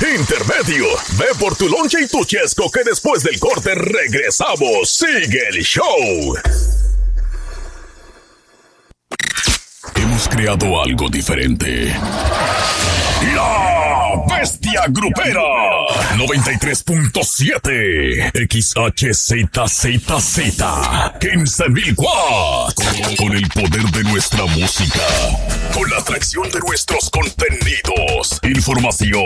Intermedio. Ve por tu lonche y tu chesco que después del corte regresamos. Sigue el show. Hemos creado algo diferente. La Bestia Grupera 93.7 XHZZZ 15,000 watts. Con el poder de nuestra música, con la atracción de nuestros contenidos, información